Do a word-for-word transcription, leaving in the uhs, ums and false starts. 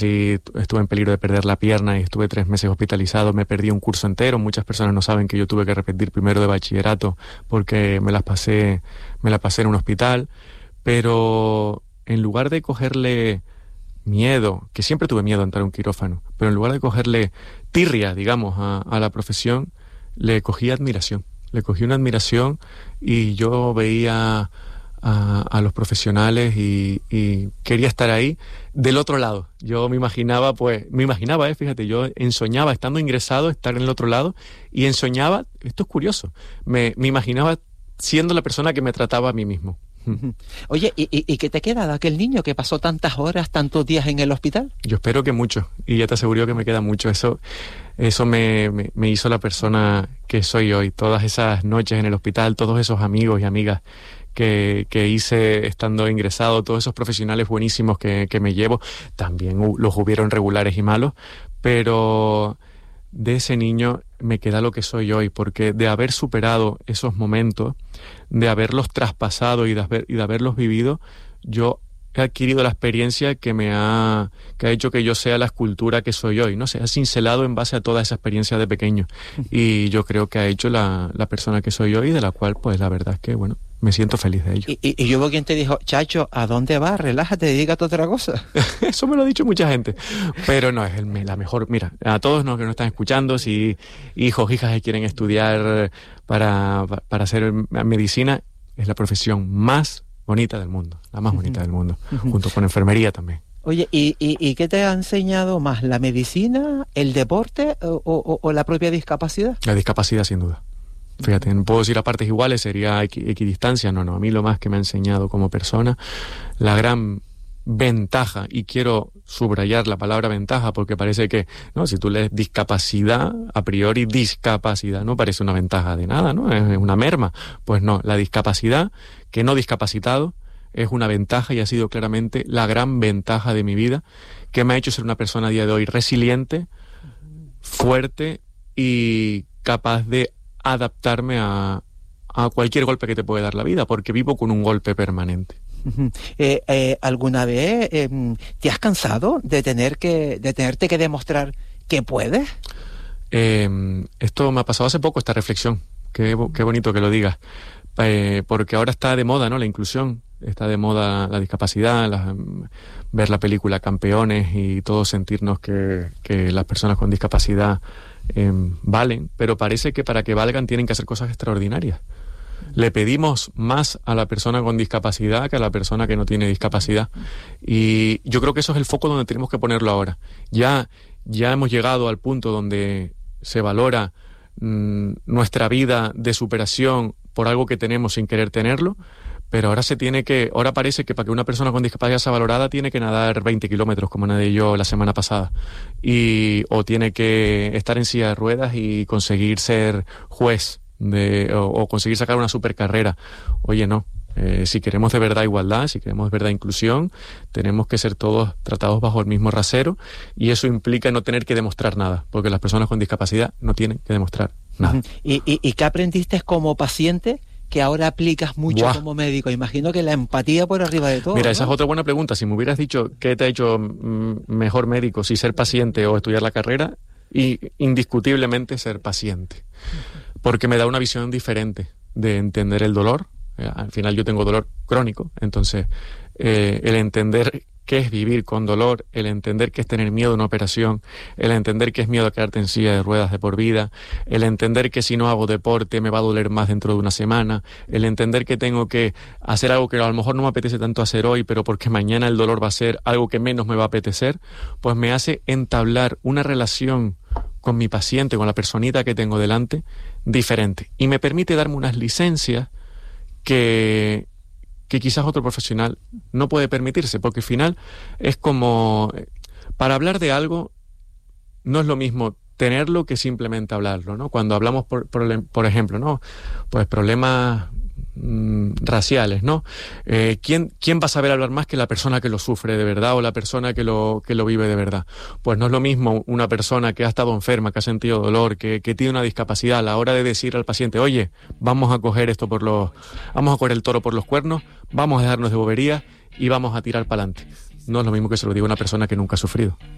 Sí, estuve en peligro de perder la pierna y estuve tres meses hospitalizado, me perdí un curso entero. Muchas personas no saben que yo tuve que repetir primero de bachillerato porque me las pasé, me la pasé en un hospital. Pero en lugar de cogerle miedo, que siempre tuve miedo a entrar a un quirófano, pero en lugar de cogerle tirria, digamos, a, a la profesión, le cogí admiración. Le cogí una admiración y yo veía a, a los profesionales y, y quería estar ahí del otro lado. Yo me imaginaba, pues, me imaginaba, eh, fíjate, yo ensoñaba estando ingresado, estar en el otro lado, y ensoñaba, esto es curioso, me, me imaginaba siendo la persona que me trataba a mí mismo. Oye, ¿y, y, y qué te queda de aquel niño que pasó tantas horas, tantos días en el hospital? Yo espero que mucho, y ya te aseguro que me queda mucho. Eso, eso me, me, me hizo la persona que soy hoy. Todas esas noches en el hospital, todos esos amigos y amigas que, que hice estando ingresado, todos esos profesionales buenísimos que, que me llevo, también los hubieron regulares y malos, pero de ese niño me queda lo que soy hoy, porque de haber superado esos momentos, de haberlos traspasado y de, haber, y de haberlos vivido, yo he adquirido la experiencia que me ha, que ha hecho que yo sea la escultura que soy hoy, ¿no? Se ha cincelado en base a toda esa experiencia de pequeño, y yo creo que ha hecho la, la persona que soy hoy, de la cual, pues, la verdad es que, bueno, me siento feliz de ello. Y, y, y yo veo quien te dijo, chacho, ¿a dónde vas? Relájate, dedícate a otra cosa. Eso me lo ha dicho mucha gente, pero no, es el, la mejor. Mira, a todos los que nos están escuchando, si hijos, hijas que quieren estudiar para, para hacer medicina, es la profesión más bonita del mundo, la más bonita uh-huh. del mundo, uh-huh. junto con enfermería también. Oye, ¿y, y, ¿y qué te ha enseñado más, la medicina, el deporte o, o, o la propia discapacidad? La discapacidad, sin duda. Fíjate, no puedo decir a partes iguales, sería equi- equidistancia, no, no. A mí lo más que me ha enseñado como persona, la gran ventaja, y quiero subrayar la palabra ventaja porque parece que, no, si tú lees discapacidad, a priori discapacidad no parece una ventaja de nada, ¿no? Es una merma. Pues no, la discapacidad, que no discapacitado, es una ventaja y ha sido claramente la gran ventaja de mi vida, que me ha hecho ser una persona a día de hoy resiliente, fuerte y capaz de adaptarme a, a cualquier golpe que te puede dar la vida, porque vivo con un golpe permanente. Uh-huh. Eh, eh, ¿Alguna vez eh, te has cansado de tener que de tenerte que demostrar que puedes? Eh, esto me ha pasado hace poco, esta reflexión. Qué, qué bonito que lo digas. Eh, porque ahora está de moda, ¿no?, la inclusión. Está de moda la discapacidad, la, ver la película Campeones y todos sentirnos que, que las personas con discapacidad eh, valen, pero parece que para que valgan tienen que hacer cosas extraordinarias. Le pedimos más a la persona con discapacidad que a la persona que no tiene discapacidad, y yo creo que eso es el foco donde tenemos que ponerlo ahora. Ya, ya hemos llegado al punto donde se valora mmm, nuestra vida de superación por algo que tenemos sin querer tenerlo, pero ahora se tiene que, ahora parece que para que una persona con discapacidad sea valorada tiene que nadar veinte kilómetros, como nadé yo la semana pasada, y o tiene que estar en silla de ruedas y conseguir ser juez de, o, o conseguir sacar una supercarrera. Oye, no. Eh, si queremos de verdad igualdad, si queremos de verdad inclusión, tenemos que ser todos tratados bajo el mismo rasero, y eso implica no tener que demostrar nada, porque las personas con discapacidad no tienen que demostrar nada. Uh-huh. ¿Y, y, y qué aprendiste como paciente que ahora aplicas mucho Buah. como médico? Imagino que la empatía por arriba de todo. Mira, ¿no? esa es otra buena pregunta. Si me hubieras dicho qué te ha hecho mm, mejor médico, si ser paciente o estudiar la carrera, y indiscutiblemente ser paciente, porque me da una visión diferente de entender el dolor. Al final yo tengo dolor crónico, entonces eh, el entender qué es vivir con dolor, el entender qué es tener miedo a una operación, el entender qué es miedo a quedarte en silla de ruedas de por vida, el entender que si no hago deporte me va a doler más dentro de una semana, el entender que tengo que hacer algo que a lo mejor no me apetece tanto hacer hoy, pero porque mañana el dolor va a ser algo que menos me va a apetecer, pues me hace entablar una relación con mi paciente, con la personita que tengo delante, diferente, y me permite darme unas licencias que, que quizás otro profesional no puede permitirse, porque al final es como, para hablar de algo no es lo mismo tenerlo que simplemente hablarlo, ¿no? Cuando hablamos, por, por, por ejemplo, ¿no?, pues problemas mmm, raciales, ¿no? Eh, ¿quién, ¿Quién va a saber hablar más que la persona que lo sufre de verdad o la persona que lo, que lo vive de verdad? Pues no es lo mismo una persona que ha estado enferma, que ha sentido dolor, que, que tiene una discapacidad, a la hora de decir al paciente, oye, vamos a coger esto por los, vamos a coger el toro por los cuernos, vamos a dejarnos de boberías y vamos a tirar para adelante. No es lo mismo que se lo diga una persona que nunca ha sufrido.